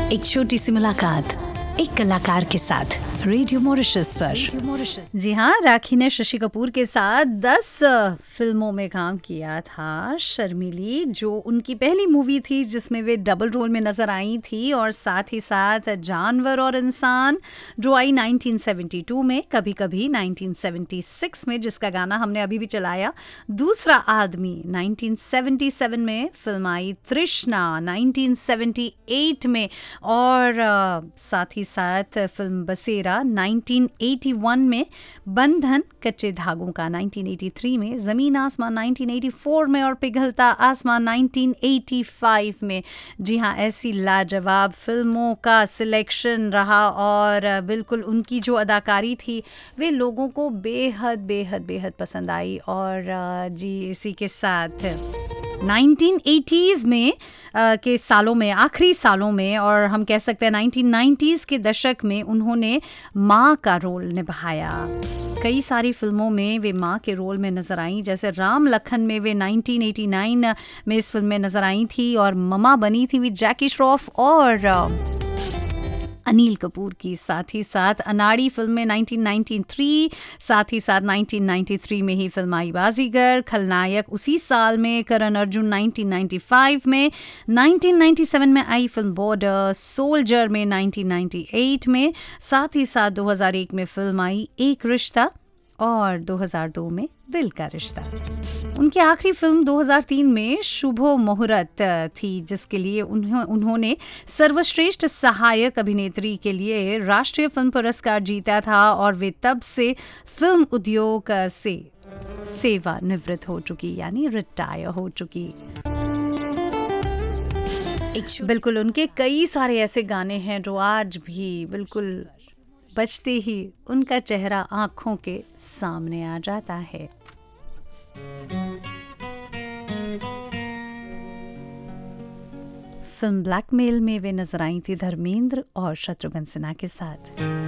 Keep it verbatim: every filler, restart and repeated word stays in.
एक छोटी सी मुलाकात एक कलाकार के साथ रेडियो मॉरिशस पर। जी हाँ, राखी ने शशि कपूर के साथ दस फिल्मों में काम किया था। शर्मिली जो उनकी पहली मूवी थी जिसमें वे डबल रोल में नजर आई थी, और साथ ही साथ जानवर और इंसान जो आई नाइनटीन सेवेंटी टू में, कभी कभी नाइनटीन सेवेंटी सिक्स में जिसका गाना हमने अभी भी चलाया, दूसरा आदमी नाइनटीन सेवेंटी सेवन में फिल्म आई, तृष्णा नाइनटीन सेवेंटी एट में, और साथ ही साथ फिल्म बसेरा नाइनटीन एटी वन में, बंधन कच्चे धागों का नाइनटीन एटी थ्री में, जमीन आसमान नाइनटीन एटी फोर में और पिघलता आसमान नाइनटीन एटी फाइव में। जी हाँ, ऐसी लाजवाब फिल्मों का सिलेक्शन रहा, और बिल्कुल उनकी जो अदाकारी थी वे लोगों को बेहद बेहद बेहद पसंद आई। और जी इसी के साथ नाइनटीन एटीज़ में आ, के सालों में, आखिरी सालों में, और हम कह सकते हैं नाइनटीन नाइंटीज़ के दशक में उन्होंने माँ का रोल निभाया। कई सारी फिल्मों में वे माँ के रोल में नज़र आई, जैसे राम लखन में वे नाइनटीन एटी नाइन में इस फिल्म में नज़र आई थी, और ममा बनी थी विद जैकी श्रॉफ और अनिल कपूर की। साथ ही साथ अनाड़ी फिल्म में नाइनटीन नाइंटी थ्री, साथ ही साथ नाइनटीन नाइंटी थ्री में ही फिल्म आई बाजीगर। खलनायक उसी साल में Karan Arjun nineteen ninety five में, नाइनटीन नाइंटी सेवन में आई फिल्म बॉर्डर, सोल्जर में नाइनटीन नाइंटी एट में, साथ ही साथ दो हज़ार एक में फिल्म आई एक रिश्ता, और दो हज़ार दो में दिल का रिश्ता। उनकी आखिरी फिल्म दो हज़ार तीन में शुभो मुहूर्त थी, जिसके लिए उन्हों, उन्होंने सर्वश्रेष्ठ सहायक अभिनेत्री के लिए राष्ट्रीय फिल्म पुरस्कार जीता था, और वे तब से फिल्म उद्योग से सेवानिवृत्त हो चुकी, यानी रिटायर हो चुकी। बिल्कुल उनके कई सारे ऐसे गाने हैं जो आज भी बिल्कुल बजते ही उनका चेहरा आंखों के सामने आ जाता है। फिल्म ब्लैकमेल में वे नजर आई थी धर्मेंद्र और शत्रुघ्न सिन्हा के साथ।